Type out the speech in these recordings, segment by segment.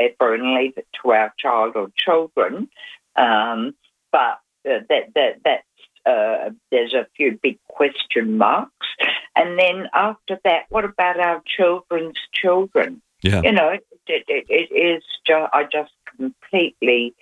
ever and leave it to our child or children. But there's a few big question marks. And then after that, what about our children's children? Yeah. You know, it is just, I just completely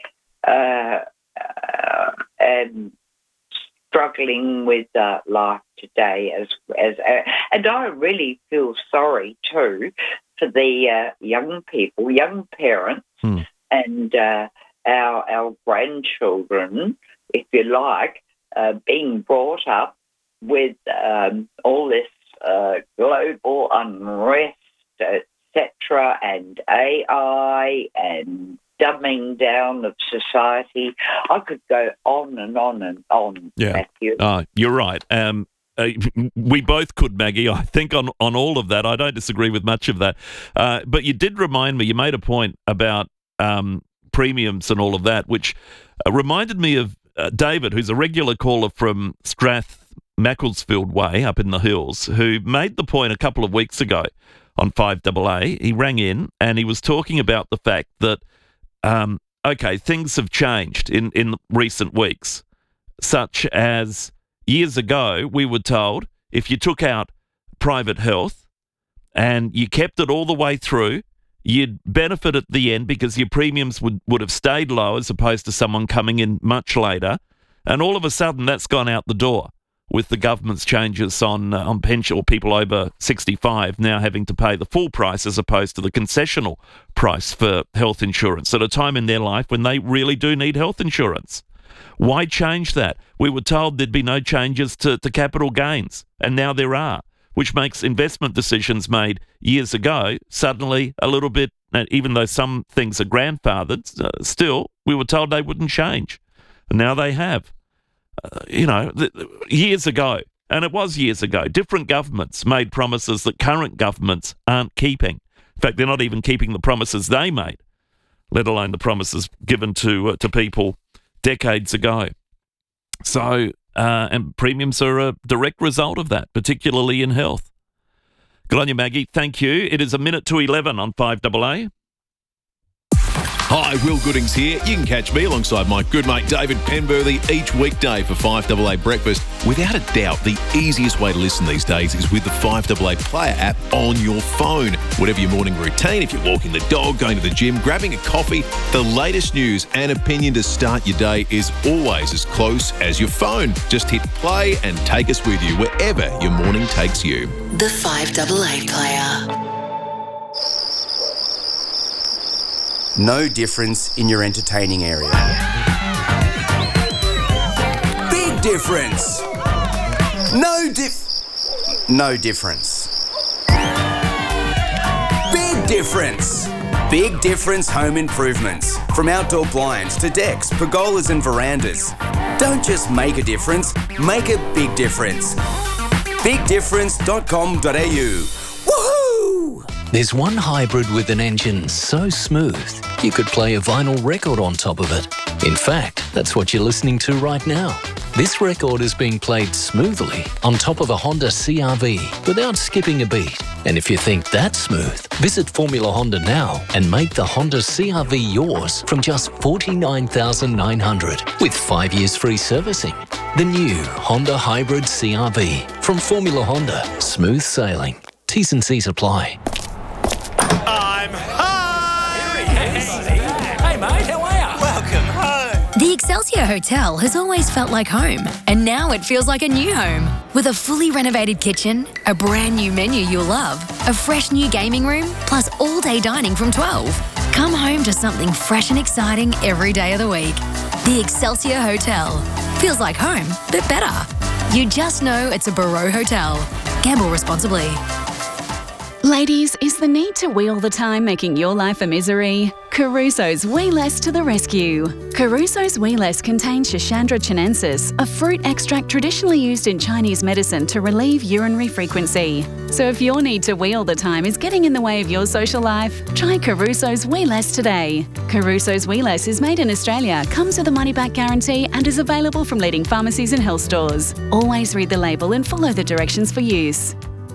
am struggling with life today and I really feel sorry too for the young people, young parents, and our grandchildren, if you like, being brought up with all this global unrest, etc., and AI and dumbing down of society. I could go on and on and on, Matthew. You're right. We both could, Maggie. I think on all of that. I don't disagree with much of that. But you did remind me, you made a point about premiums and all of that, which reminded me of David, who's a regular caller from Strath-Macclesfield Way up in the hills, who made the point a couple of weeks ago on 5AA. He rang in and he was talking about the fact that, things have changed in recent weeks, such as years ago we were told if you took out private health and you kept it all the way through, you'd benefit at the end because your premiums would have stayed low as opposed to someone coming in much later. And all of a sudden that's gone out the door with the government's changes on pension, or people over 65 now having to pay the full price as opposed to the concessional price for health insurance at a time in their life when they really do need health insurance. Why change that? We were told there'd be no changes to capital gains, and now there are, which makes investment decisions made years ago suddenly a little bit, even though some things are grandfathered, still we were told they wouldn't change. And now they have. Years ago, and it was years ago, different governments made promises that current governments aren't keeping. In fact, they're not even keeping the promises they made, let alone the promises given to people decades ago. So, and premiums are a direct result of that, particularly in health. Good on you, Maggie. Thank you. It is 11:10 on 5AA. Hi, Will Goodings here. You can catch me alongside my good mate David Penberthy each weekday for 5AA Breakfast. Without a doubt, the easiest way to listen these days is with the 5AA Player app on your phone. Whatever your morning routine, if you're walking the dog, going to the gym, grabbing a coffee, the latest news and opinion to start your day is always as close as your phone. Just hit play and take us with you wherever your morning takes you. The 5AA Player. No difference in your entertaining area. Big difference. No difference. Big difference. Big difference home improvements. From outdoor blinds to decks, pergolas and verandas. Don't just make a difference, make a big difference. BigDifference.com.au. Woohoo! There's one hybrid with an engine so smooth, you could play a vinyl record on top of it. In fact, that's what you're listening to right now. This record is being played smoothly on top of a Honda CR-V without skipping a beat. And if you think that's smooth, visit Formula Honda now and make the Honda CR-V yours from just $49,900 with 5 years free servicing. The new Honda Hybrid CR-V from Formula Honda. Smooth sailing. T's and C's apply. I'm home! Here he is. Hey mate, how are you? Welcome home. The Excelsior Hotel has always felt like home, and now it feels like a new home. With a fully renovated kitchen, a brand new menu you'll love, a fresh new gaming room, plus all-day dining from 12. Come home to something fresh and exciting every day of the week. The Excelsior Hotel. Feels like home, but better. You just know it's a Barreau Hotel. Gamble responsibly. Ladies, is the need to wheel the time making your life a misery? Caruso's Wee Less to the rescue. Caruso's Wee Less contains Schisandra chinensis, a fruit extract traditionally used in Chinese medicine to relieve urinary frequency. So if your need to wheel the time is getting in the way of your social life, try Caruso's Wee Less today. Caruso's Wee Less is made in Australia, comes with a money-back guarantee and is available from leading pharmacies and health stores. Always read the label and follow the directions for use.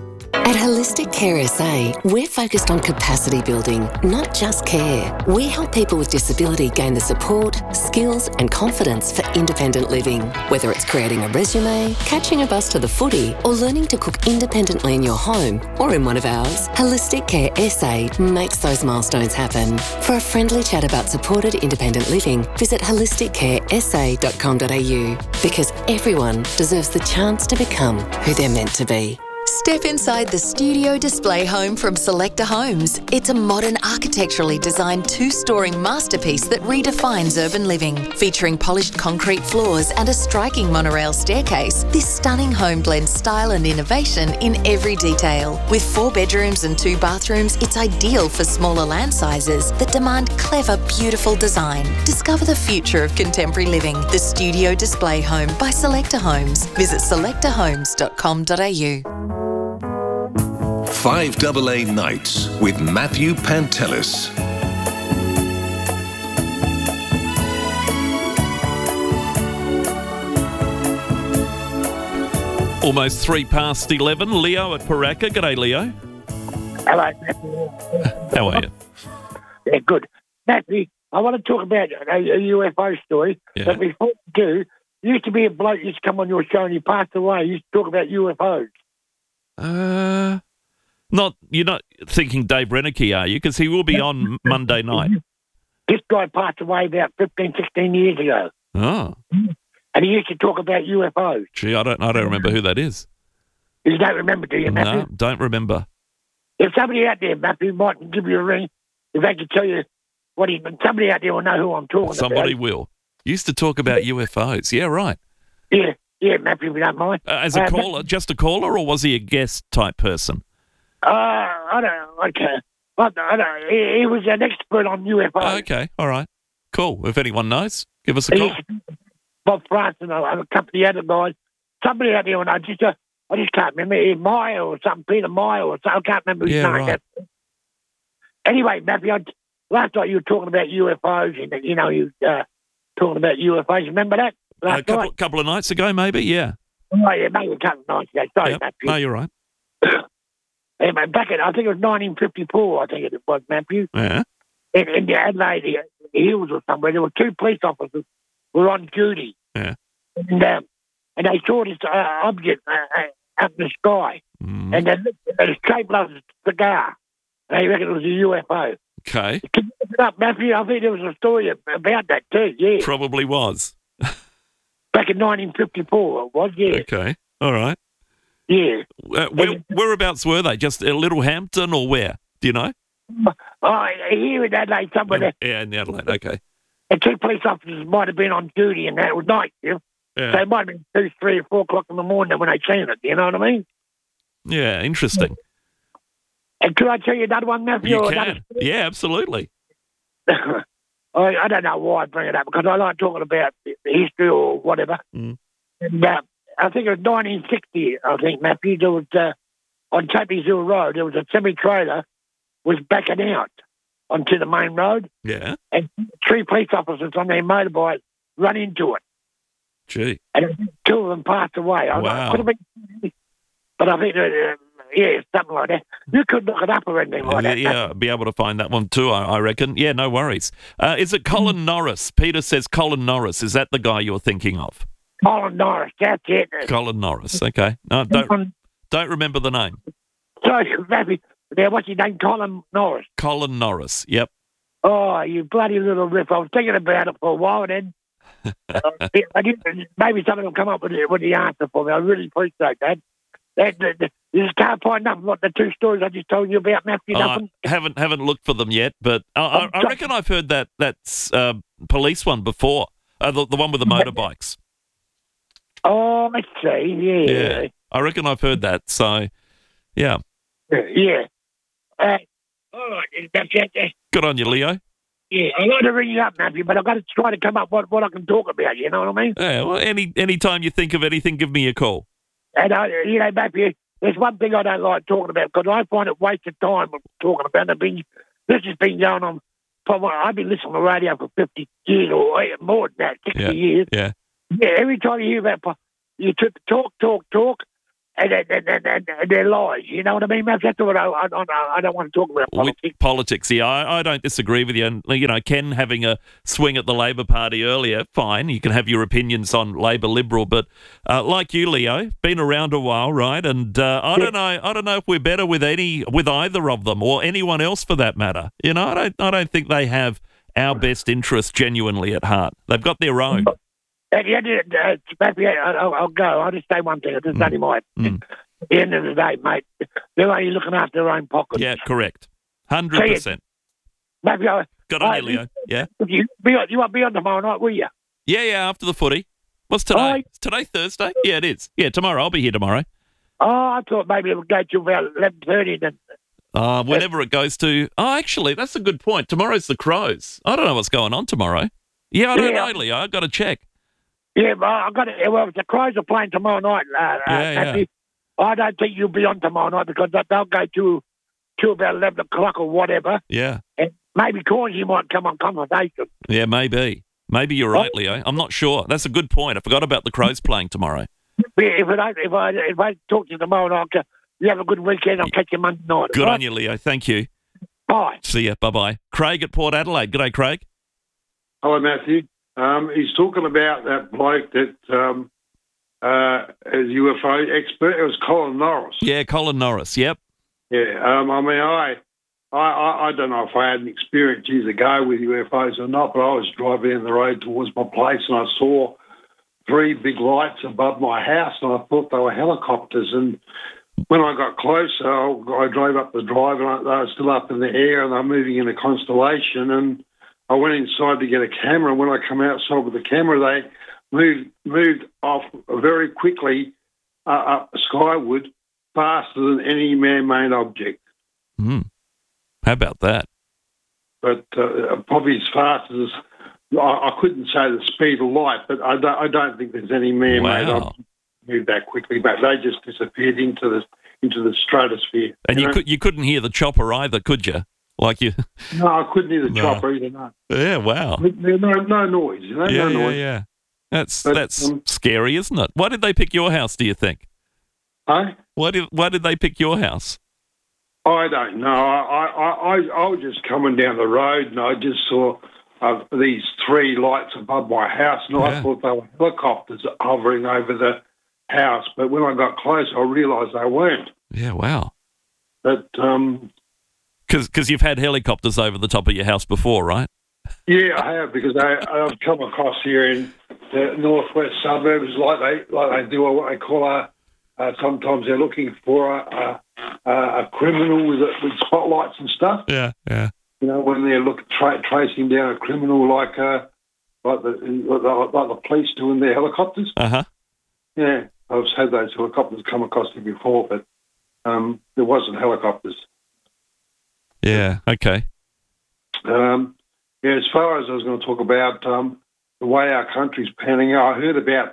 At Holistic Care SA, we're focused on capacity building, not just care. We help people with disability gain the support, skills and confidence for independent living. Whether it's creating a resume, catching a bus to the footy, or learning to cook independently in your home or in one of ours, Holistic Care SA makes those milestones happen. For a friendly chat about supported independent living, visit holisticcaresa.com.au, because everyone deserves the chance to become who they're meant to be. Step inside the Studio Display Home from Selecta Homes. It's a modern, architecturally designed two-storey masterpiece that redefines urban living. Featuring polished concrete floors and a striking monorail staircase, this stunning home blends style and innovation in every detail. With 4 bedrooms and 2 bathrooms, it's ideal for smaller land sizes that demand clever, beautiful design. Discover the future of contemporary living. The Studio Display Home by Selecta Homes. Visit selectahomes.com.au. 5AA Nights with Matthew Pantelis. Almost 11:03. Leo at Paraka. G'day, Leo. Hello, Matthew. How are you? Yeah, good. Matthew, I want to talk about a UFO story. Yeah. But before you do, there used to be a bloke who used to come on your show and he passed away. He used to talk about UFOs. You're not thinking Dave Reneke, are you? Because he will be on Monday night. This guy passed away about 15, 16 years ago. Oh. And he used to talk about UFOs. Gee, I don't remember who that is. You don't remember, do you, Matthew? No, don't remember. If somebody out there, Matthew, might give you a ring, if they could tell you what he's been, somebody out there will know who I'm talking about. Somebody will. Used to talk about UFOs. Yeah, right. Yeah, Matthew, if you don't mind. As a caller, just a caller, or was he a guest type person? I don't know. Okay. I don't know. He was an expert on UFOs. Okay, all right. Cool. If anyone knows, give us a call. Bob France and a couple of the other guys. Somebody out there, and I just can't remember. Meyer or something, Peter Meyer or something. I can't remember his name. Right. Anyway, Matthew, last night you were talking about UFOs, and you talking about UFOs. Remember that? A couple of nights ago, maybe, yeah. Oh, yeah, maybe a couple of nights ago. Sorry, Matthew. No, you're right. Back in, I think it was 1954, I think it was, Matthew. Yeah. In the Adelaide Hills or somewhere, there were 2 police officers who were on duty. Yeah. And they saw this object up in the sky. Mm. And it was shaped like a cigar. And they reckon it was a UFO. Okay. Can you look it up, Matthew? I think there was a story about that too, yeah. Probably was. Back in 1954 it was, yeah. Okay. All right. Yeah. Whereabouts were they? Just Little Hampton or where? Do you know? Here in Adelaide, somewhere. Yeah, in Adelaide. Okay. And 2 police officers might have been on duty, and that was night shift. Yeah. So it might have been 2, 3, or 4 o'clock in the morning when they seen it. You know what I mean? Yeah, interesting. And could I tell you another one, Matthew? You can. Yeah, absolutely. I don't know why I bring it up, because I like talking about the history or whatever. Mm. And I think it was 1960, I think, Matthew, there was, on Tappy Hill Road, there was a semi-trailer was backing out onto the main road. Yeah. And 3 police officers on their motorbike run into it. Gee. And 2 of them passed away. Wow. Could have been, but I think, something like that. You could look it up or anything like that. Yeah, be able to find that one too, I reckon. Yeah, no worries. Is it Colin Norris? Peter says Colin Norris. Is that the guy you're thinking of? Colin Norris, that's it. Colin Norris, okay. No, don't remember the name. Sorry, Matthew. What's his name? Colin Norris. Colin Norris, yep. Oh, you bloody little riff. I was thinking about it for a while, and then maybe someone will come up with the answer for me. I really appreciate that. You just can't find nothing like the 2 stories I just told you about, Matthew. Nothing. Haven't looked for them yet, but I reckon I've heard that's police one before, the one with the motorbikes. Oh, let's see, Yeah, I reckon I've heard that, so, yeah. Yeah. All right, that's it. Good on you, Leo. Yeah, I like to ring you up, Matthew, but I've got to try to come up with what I can talk about, you know what I mean? Yeah, well, any time you think of anything, give me a call. And, Matthew, there's one thing I don't like talking about, because I find it waste of time talking about it. This has been going on, I've been listening to radio for 50 years or more than that, 60 years. Yeah. Yeah, every time you hear about, you talk, and their lies. You know what I mean, Matt? That's what I don't want to talk about politics. Politics, yeah, I don't disagree with you. And, Ken having a swing at the Labor Party earlier, fine. You can have your opinions on Labor, Liberal, but like you, Leo, been around a while, right? And I don't know if we're better with either of them or anyone else for that matter. I don't think they have our best interests genuinely at heart. They've got their own. At the end of the day, I'll go. I'll just say one thing. I'll just only mine. At the end of the day, mate, they're only looking after their own pockets. Yeah, correct. 100%. Maybe Good on you, Leo. Yeah. You won't be on tomorrow night, will you? Yeah, after the footy. What's today? Is today Thursday? Yeah, it is. Yeah, tomorrow. I'll be here tomorrow. Oh, I thought maybe it would go to about 11:30 then. Whenever it goes to... Oh, actually, that's a good point. Tomorrow's the Crows. I don't know what's going on tomorrow. Yeah, I don't know, Leo. I've got to check. Yeah, but I got it. Well, the Crows are playing tomorrow night. I don't think you'll be on tomorrow night because they'll go to about 11 o'clock or whatever. Yeah. And maybe Cornsey might come on conversation. Yeah, maybe. Maybe you're right, Leo. I'm not sure. That's a good point. I forgot about the Crows playing tomorrow. If I talk to you tomorrow night, you have a good weekend. I'll catch you Monday night. Good on you, Leo. Thank you. Bye. See ya. Bye-bye. Craig at Port Adelaide. G'day, Craig. Hello, Matthew. He's talking about that bloke that is UFO expert. It was Colin Norris. Yeah, Colin Norris. Yep. Yeah. I don't know if I had an experience years ago with UFOs or not, but I was driving down the road towards my place and I saw 3 big lights above my house and I thought they were helicopters. And when I got closer, I drove up the drive and they were still up in the air and they were moving in a constellation. And I went inside to get a camera. And when I come outside with the camera, they moved off very quickly up skyward, faster than any man-made object. How about that? But probably as fast as I couldn't say the speed of light, but I don't think there's any man-made object move that quickly. But they just disappeared into the stratosphere. And you couldn't hear the chopper either, could you? Like you? No, I couldn't hear the chopper either. No. Yeah, wow. No noise. No noise. Yeah. That's scary, isn't it? Why did they pick your house? Do you think? Huh? Why did they pick your house? I don't know. I was just coming down the road and I just saw these 3 lights above my house and I thought they were helicopters hovering over the house. But when I got close, I realised they weren't. Yeah, wow. But because you've had helicopters over the top of your house before, right? Yeah, I have, because I've come across here in the northwest suburbs like they do what they call sometimes they're looking for a criminal with spotlights and stuff. Yeah. When they're tracing down a criminal like the police do in their helicopters. Yeah, I've had those helicopters come across me before, but there wasn't helicopters. Yeah. Okay. As far as I was going to talk about the way our country's panning out, I heard about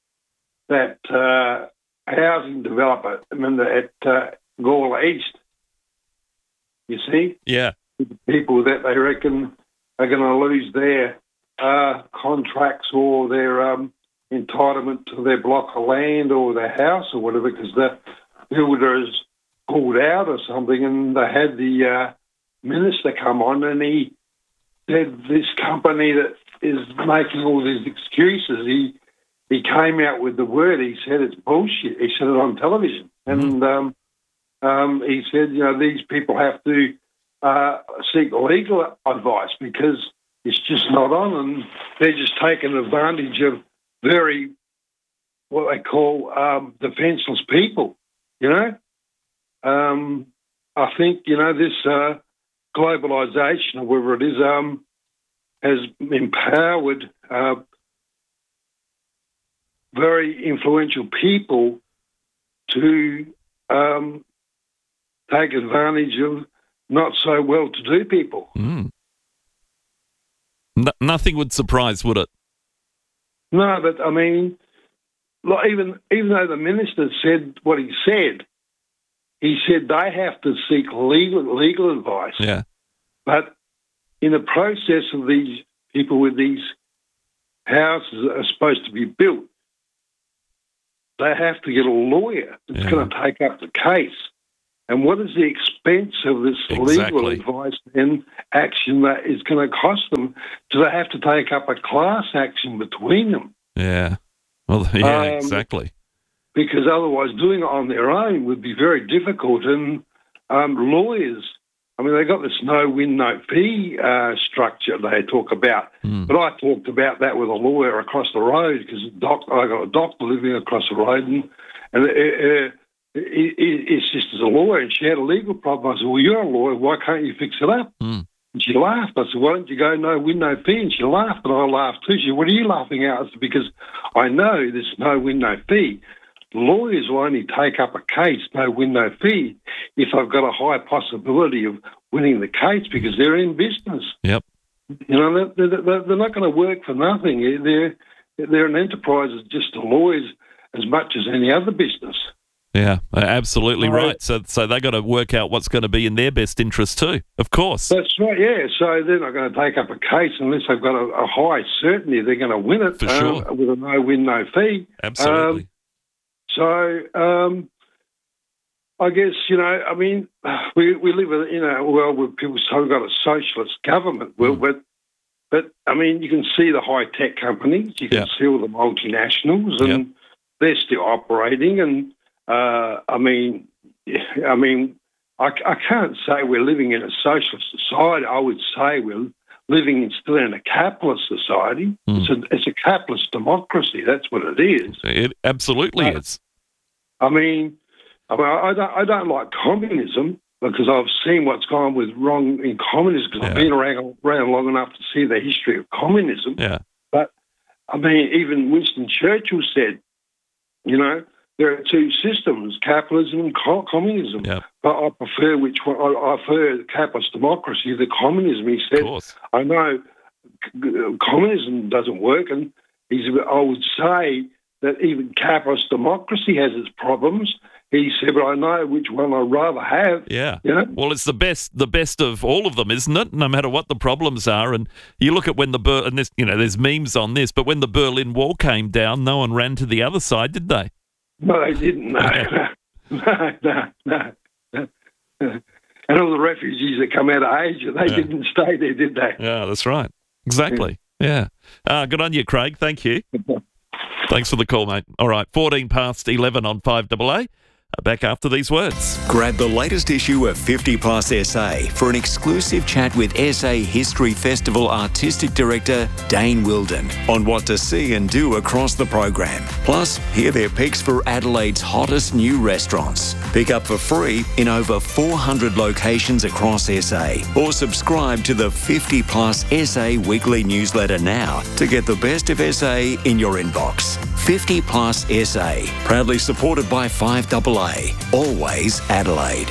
that housing developer at Gawler East. You see? Yeah. People that they reckon are going to lose their contracts or their entitlement to their block of land or their house or whatever, because the builder has pulled out or something, and they had the minister come on and he said this company that is making all these excuses, he came out with the word, he said it's bullshit. He said it on television. And he said, these people have to seek legal advice because it's just not on, and they're just taking advantage of very, what they call defenceless people, I think, this globalisation, or whatever it is, has empowered very influential people to take advantage of not so well-to-do people. Nothing would surprise, would it? No, but I mean, even though the minister said what he said they have to seek legal advice. Yeah. But in the process of these people with these houses that are supposed to be built, they have to get a lawyer that's going to take up the case. And what is the expense of this legal advice and action that is going to cost them? Do they have to take up a class action between them? Yeah. Well, yeah, exactly. Because otherwise doing it on their own would be very difficult. And lawyers, I mean, they got this no-win, no-fee structure they talk about. But I talked about that with a lawyer across the road because I got a doctor living across the road, and it's just as a lawyer, and she had a legal problem. I said, well, you're a lawyer, why can't you fix it up? And she laughed. I said, why don't you go no-win, no-fee? And she laughed, and I laughed too. She said, what are you laughing at? I said, because I know there's no-win, no-fee. Lawyers will only take up a case, no-win, no-fee, if I've got a high possibility of winning the case because they're in business. Yep. You know, they're not going to work for nothing. They're an enterprise as just the lawyers as much as any other business. Yeah, absolutely right. So they got to work out what's going to be in their best interest too, of course. That's right, yeah. So they're not going to take up a case unless they've got a high certainty they're going to win it for sure. With a no-win, no-fee. Absolutely. I guess, you know, I mean, we live in a world where people have got a socialist government, but I mean, you can see the high-tech companies, you can see all the multinationals, and they're still operating, and I mean, I can't say we're living in a socialist society. I would say we're living still in a capitalist society. It's a capitalist democracy. That's what it is. It absolutely is. I mean, I don't like communism because I've seen what's gone with wrong in communism because I've been around long enough to see the history of communism. Yeah. But, I mean, even Winston Churchill said, you know, there are two systems, capitalism and communism. Yep. But I prefer which one. I prefer capitalist democracy to communism. He said, I know communism doesn't work, and I would say that even capitalist democracy has its problems. He said, but I know which one I'd rather have. Yeah. You know? Well, it's the best of all of them, isn't it? No matter what the problems are. And you look at when and this, you know, there's memes on this, but when the Berlin Wall came down, no one ran to the other side, did they? No, they didn't. No. And all the refugees that come out of Asia, they didn't stay there, did they? Yeah, that's right. Exactly. Yeah. Good on you, Craig. Thank you. Thanks for the call, mate. All right, 14 past 11 on 5AA. Back after these words. Grab the latest issue of 50 Plus SA for an exclusive chat with SA History Festival Artistic Director Dane Wilden on what to see and do across the program. Plus, hear their picks for Adelaide's hottest new restaurants. Pick up for free in over 400 locations across SA, or subscribe to the 50 Plus SA weekly newsletter now to get the best of SA in your inbox. 50 Plus SA, proudly supported by 5AA. Always Adelaide.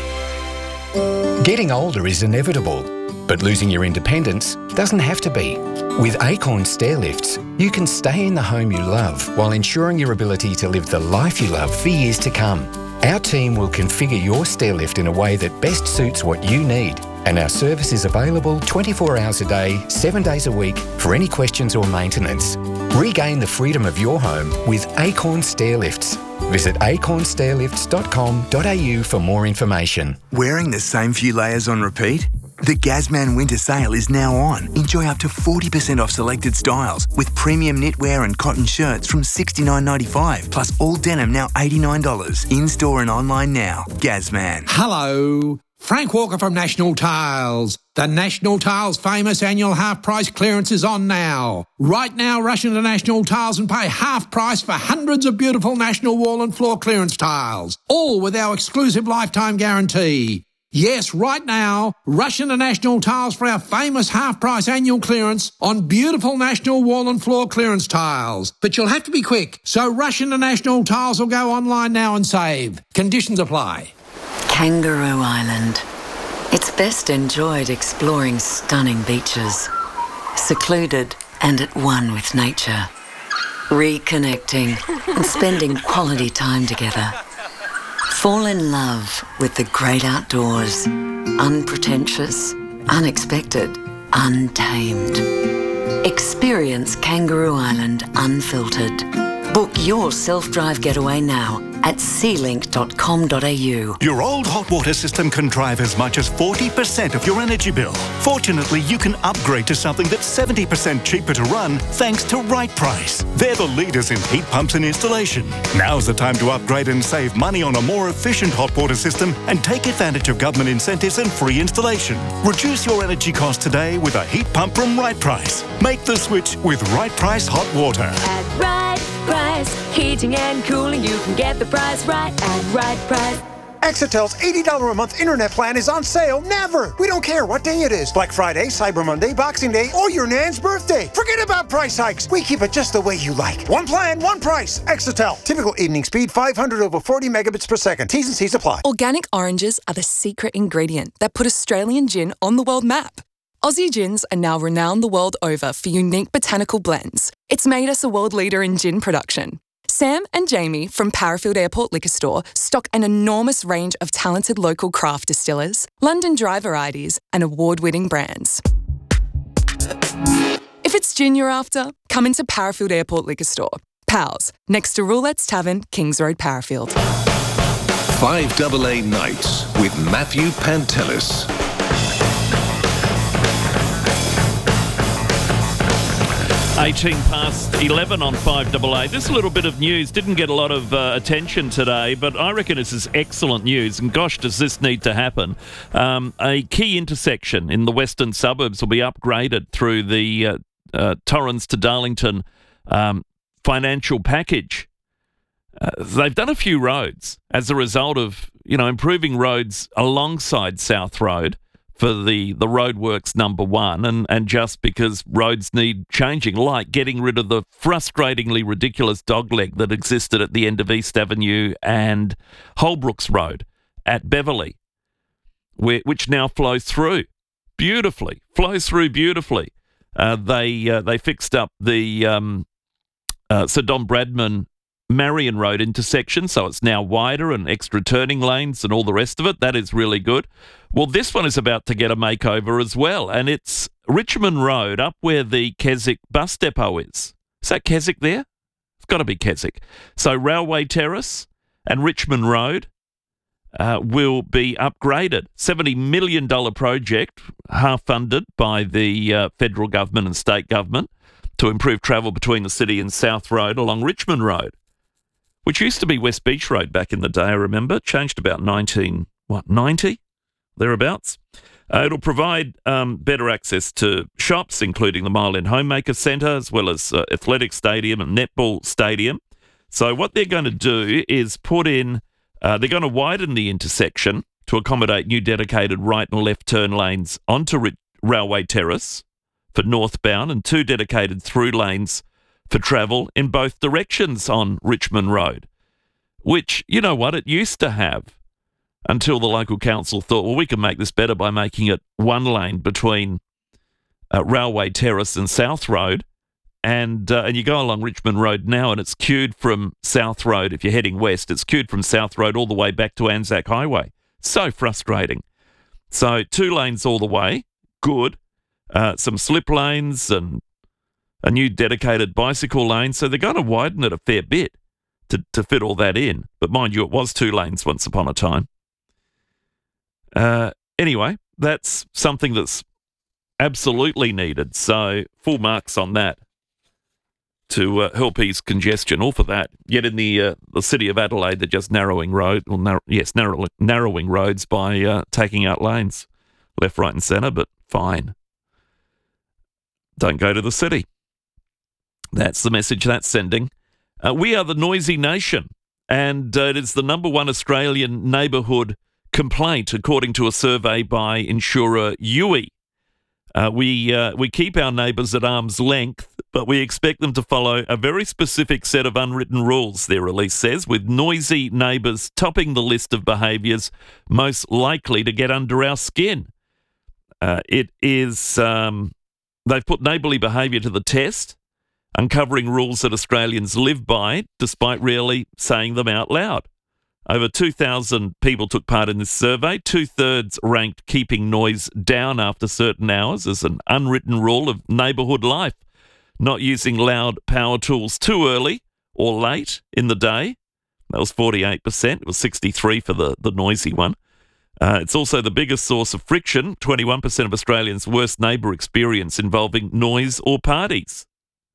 Getting older is inevitable, but losing your independence doesn't have to be. With Acorn Stairlifts, you can stay in the home you love while ensuring your ability to live the life you love for years to come. Our team will configure your stairlift in a way that best suits what you need, and our service is available 24 hours a day, 7 days a week for any questions or maintenance. Regain the freedom of your home with Acorn Stairlifts. Visit acornstairlifts.com.au for more information. Wearing the same few layers on repeat? The Gazman Winter Sale is now on. Enjoy up to 40% off selected styles with premium knitwear and cotton shirts from $69.95, plus all denim now $89. In-store and online now. Gazman. Hello. Frank Walker from National Tiles. The National Tiles famous annual half-price clearance is on now. Right now, rush into National Tiles and pay half price for hundreds of beautiful National wall and floor clearance tiles, all with our exclusive lifetime guarantee. Yes, right now, rush into National Tiles for our famous half-price annual clearance on beautiful National wall and floor clearance tiles. But you'll have to be quick, so rush into National Tiles or go online now and save. Conditions apply. Kangaroo Island. It's best enjoyed exploring stunning beaches, secluded and at one with nature, reconnecting and spending quality time together. Fall in love with the great outdoors, unpretentious, unexpected, untamed. Experience Kangaroo Island unfiltered. Book your self-drive getaway now at sealink.com.au. Your old hot water system can drive as much as 40% of your energy bill. Fortunately, you can upgrade to something that's 70% cheaper to run thanks to Right Price. They're the leaders in heat pumps and installation. Now's the time to upgrade and save money on a more efficient hot water system and take advantage of government incentives and free installation. Reduce your energy costs today with a heat pump from Right Price. Make the switch with Right Price Hot Water. At Right Price, heating and cooling, you can get the price right at Right Price. Exitel's $80 a month internet plan is on sale never. We don't care what day it is. Black Friday, Cyber Monday, Boxing Day, or your Nan's birthday. Forget about price hikes. We keep it just the way you like. One plan, one price. Exitel. Typical evening speed, 500 over 40 megabits per second. T's and C's apply. Organic oranges are the secret ingredient that put Australian gin on the world map. Aussie gins are now renowned the world over for unique botanical blends. It's made us a world leader in gin production. Sam and Jamie from Parafield Airport Liquor Store stock an enormous range of talented local craft distillers, London dry varieties, and award-winning brands. If it's gin you're after, come into Parafield Airport Liquor Store. Pals, next to Roulette's Tavern, Kings Road, Parafield. 5AA Nights with Matthew Pantelis. 11 on 5AA. This little bit of news didn't get a lot of attention today, but I reckon this is excellent news, and gosh, does this need to happen. A key intersection in the western suburbs will be upgraded through the Torrens to Darlington financial package. They've done a few roads as a result of, improving roads alongside South Road for the roadworks number one, and just because roads need changing, like getting rid of the frustratingly ridiculous dogleg that existed at the end of East Avenue and Holbrooks Road at Beverley, which now flows through beautifully. They fixed up the Sir Don Bradman Marion Road intersection, so it's now wider and extra turning lanes and all the rest of it. That is really good. Well, this one is about to get a makeover as well, and it's Richmond Road up where the Keswick bus depot is. Is that Keswick there? It's got to be Keswick. So Railway Terrace and Richmond Road will be upgraded. $70 million project, half funded by the federal government and state government to improve travel between the city and South Road along Richmond Road, which used to be West Beach Road back in the day, I remember. Changed about 1990, thereabouts. It'll provide better access to shops, including the Mile End Homemaker Centre, as well as Athletic Stadium and Netball Stadium. So what they're going to do is put in, they're going to widen the intersection to accommodate new dedicated right and left turn lanes onto Railway Terrace for northbound, and 2 dedicated through lanes for travel in both directions on Richmond Road, which, you know what, it used to have until the local council thought, well, we can make this better by making it one lane between Railway Terrace and South Road, and you go along Richmond Road now and it's queued from South Road. If you're heading west, it's queued from South Road all the way back to Anzac Highway. So frustrating. So 2 lanes all the way, good. Some slip lanes and a new dedicated bicycle lane, so they're going to widen it a fair bit to fit all that in. But mind you, it was 2 lanes once upon a time. Anyway, that's something that's absolutely needed, so full marks on that to help ease congestion, all for that. Yet in the city of Adelaide, they're just narrowing roads by taking out lanes, left, right and centre, but fine. Don't go to the city. That's the message that's sending. We are the noisy nation, and it is the number one Australian neighbourhood complaint, according to a survey by insurer UE. We keep our neighbours at arm's length, but we expect them to follow a very specific set of unwritten rules, their release says, with noisy neighbours topping the list of behaviours most likely to get under our skin. It is... They've put neighbourly behaviour to the test, uncovering rules that Australians live by, despite rarely saying them out loud. Over 2,000 people took part in this survey. 2/3 ranked keeping noise down after certain hours as an unwritten rule of neighbourhood life. Not using loud power tools too early or late in the day. That was 48%. It was 63% for the noisy one. It's also the biggest source of friction. 21% of Australians' worst neighbour experience involving noise or parties.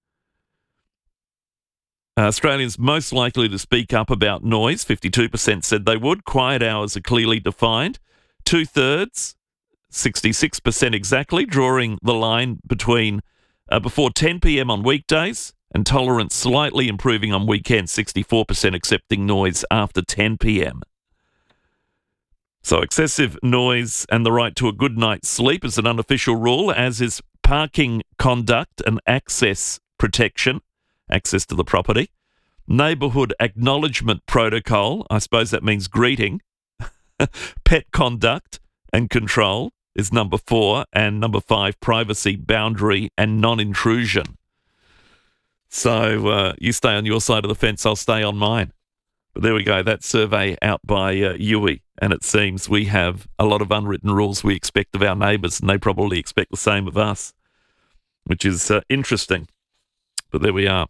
Australians most likely to speak up about noise, 52% said they would. Quiet hours are clearly defined. 2/3, 66% exactly, drawing the line between before 10 p.m. on weekdays and tolerance slightly improving on weekends, 64% accepting noise after 10 p.m. So excessive noise and the right to a good night's sleep is an unofficial rule, as is parking conduct and access protection, access to the property. Neighbourhood acknowledgement protocol, I suppose that means greeting. Pet conduct and control is number 4, and number 5, privacy, boundary and non-intrusion. So you stay on your side of the fence, I'll stay on mine. But there we go, that survey out by UWI, and it seems we have a lot of unwritten rules we expect of our neighbours, and they probably expect the same of us, which is interesting. But there we are.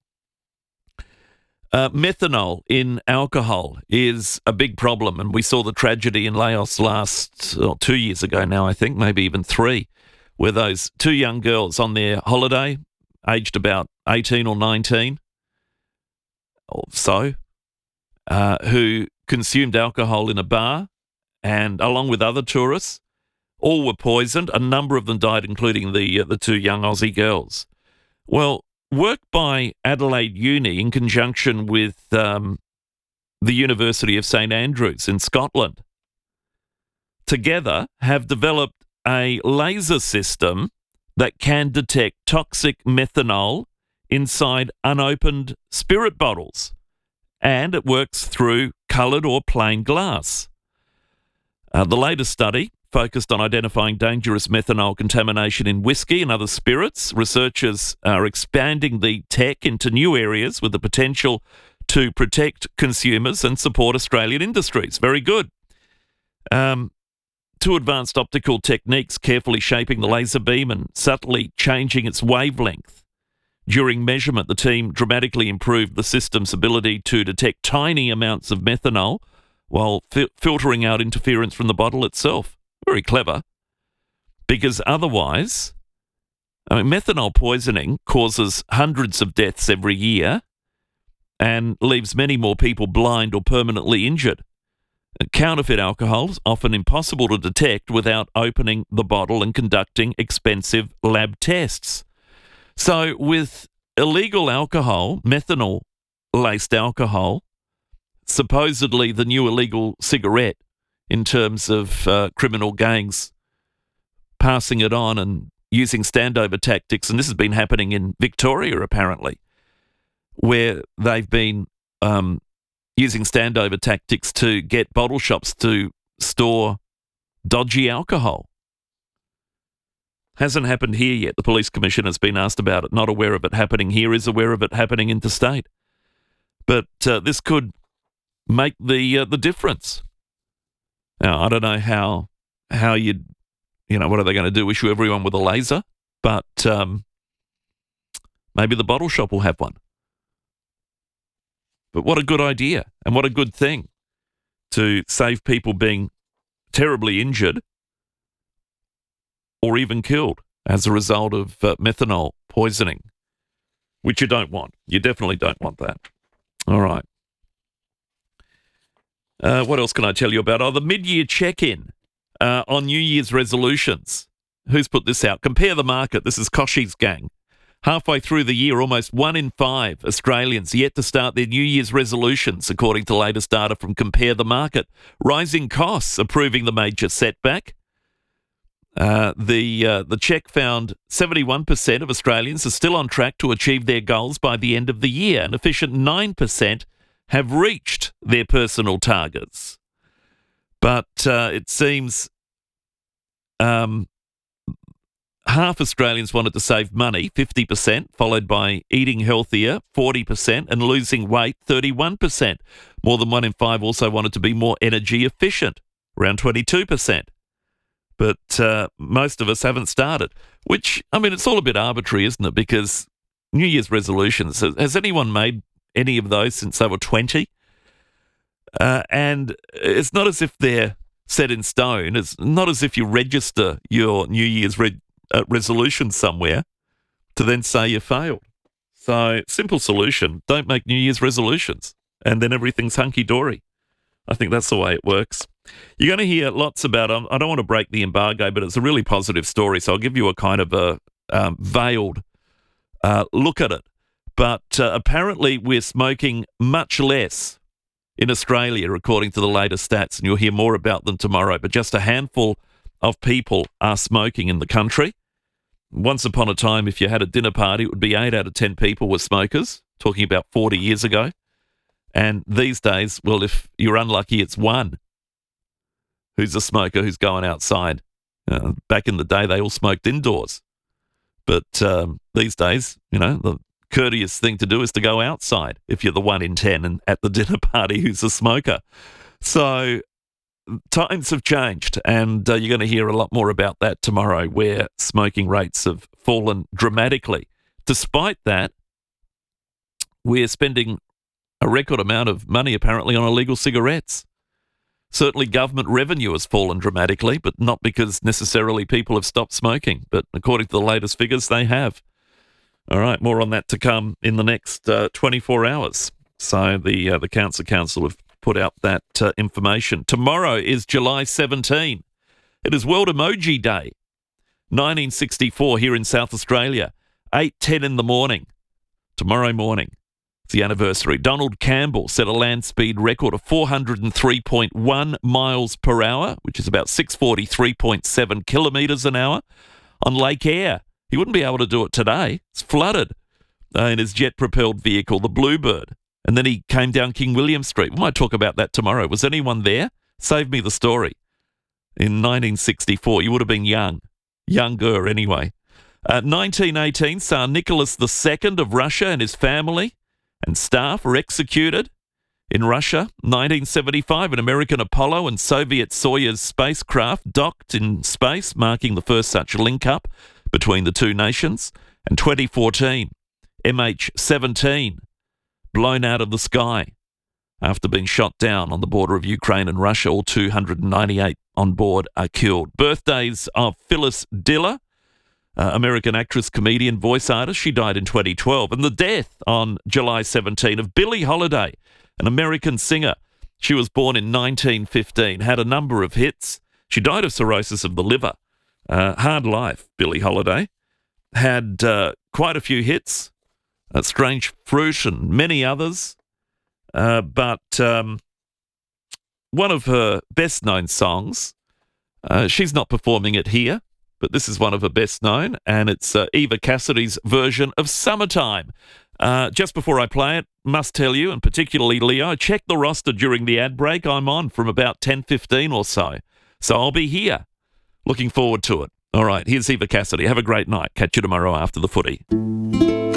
Methanol in alcohol is a big problem, and we saw the tragedy in Laos 2 years ago now, I think, maybe even 3, where those 2 young girls on their holiday, aged about 18 or 19 or so, who consumed alcohol in a bar, and along with other tourists, all were poisoned. A number of them died, including the 2 young Aussie girls. Well, work by Adelaide Uni in conjunction with the University of St Andrews in Scotland together have developed a laser system that can detect toxic methanol inside unopened spirit bottles, and it works through coloured or plain glass. The latest study focused on identifying dangerous methanol contamination in whiskey and other spirits. Researchers are expanding the tech into new areas with the potential to protect consumers and support Australian industries. Very good. 2 advanced optical techniques carefully shaping the laser beam and subtly changing its wavelength. During measurement, the team dramatically improved the system's ability to detect tiny amounts of methanol while filtering out interference from the bottle itself. Very clever, because otherwise, methanol poisoning causes hundreds of deaths every year and leaves many more people blind or permanently injured. Counterfeit alcohol is often impossible to detect without opening the bottle and conducting expensive lab tests. So with illegal alcohol, methanol-laced alcohol, supposedly the new illegal cigarette, in terms of criminal gangs passing it on and using standover tactics. And this has been happening in Victoria, apparently, where they've been using standover tactics to get bottle shops to store dodgy alcohol. Hasn't happened here yet. The Police Commission has been asked about it. Not aware of it happening here, is aware of it happening interstate. But this could make the difference. Now, I don't know how you'd, what are they going to do? Issue everyone with a laser? But maybe the bottle shop will have one. But what a good idea, and what a good thing to save people being terribly injured or even killed as a result of methanol poisoning, which you don't want. You definitely don't want that. All right. What else can I tell you about? Oh, the mid-year check-in on New Year's resolutions. Who's put this out? Compare the Market. This is Koshy's gang. Halfway through the year, almost 1 in 5 Australians yet to start their New Year's resolutions, according to latest data from Compare the Market. Rising costs are proving the major setback. The check found 71% of Australians are still on track to achieve their goals by the end of the year. An efficient 9% have reached their personal targets. But it seems half Australians wanted to save money, 50%, followed by eating healthier, 40%, and losing weight, 31%. More than 1 in 5 also wanted to be more energy efficient, around 22%. But most of us haven't started, which, it's all a bit arbitrary, isn't it? Because New Year's resolutions, has anyone made any of those since they were 20. And it's not as if they're set in stone. It's not as if you register your New Year's resolution somewhere to then say you failed. So, simple solution, don't make New Year's resolutions, and then everything's hunky-dory. I think that's the way it works. You're going to hear lots about, I don't want to break the embargo, but it's a really positive story, so I'll give you a kind of a veiled look at it. But apparently we're smoking much less in Australia, according to the latest stats, and you'll hear more about them tomorrow. But just a handful of people are smoking in the country. Once upon a time, if you had a dinner party, it would be 8 out of 10 people were smokers, talking about 40 years ago. And these days, well, if you're unlucky, it's one who's a smoker who's going outside. Back in the day, they all smoked indoors. But these days, you know, the courteous thing to do is to go outside if you're the 1 in 10 and at the dinner party who's a smoker. So times have changed, and you're going to hear a lot more about that tomorrow, where smoking rates have fallen dramatically. Despite that, we're spending a record amount of money apparently on illegal cigarettes. Certainly government revenue has fallen dramatically, but not because necessarily people have stopped smoking. But according to the latest figures, they have. All right, more on that to come in the next 24 hours. So the Cancer Council have put out that information. Tomorrow is July 17. It is World Emoji Day. 1964 here in South Australia, 8:10 in the morning. Tomorrow morning, it's the anniversary. Donald Campbell set a land speed record of 403.1 miles per hour, which is about 643.7 kilometres an hour, on Lake Eyre. He wouldn't be able to do it today. It's flooded in his jet-propelled vehicle, the Bluebird. And then he came down King William Street. We might talk about that tomorrow. Was anyone there? Save me the story. In 1964, you would have been young. Younger, anyway. 1918, Tsar Nicholas II of Russia and his family and staff were executed in Russia. 1975, an American Apollo and Soviet Soyuz spacecraft docked in space, marking the first such link-up between the two nations. And 2014, MH17 blown out of the sky after being shot down on the border of Ukraine and Russia. All 298 on board are killed. Birthdays of Phyllis Diller, American actress, comedian, voice artist. She died in 2012. And the death on July 17 of Billie Holiday, an American singer. She was born in 1915, had a number of hits. She died of cirrhosis of the liver. Hard life, Billie Holiday. Had quite a few hits. Strange Fruit and many others. But one of her best-known songs, she's not performing it here, but this is one of her best-known, and it's Eva Cassidy's version of Summertime. Just before I play it, must tell you, and particularly Leo, I checked the roster during the ad break. I'm on from about 10:15 or so. So I'll be here. Looking forward to it. All right, here's Eva Cassidy. Have a great night. Catch you tomorrow after the footy.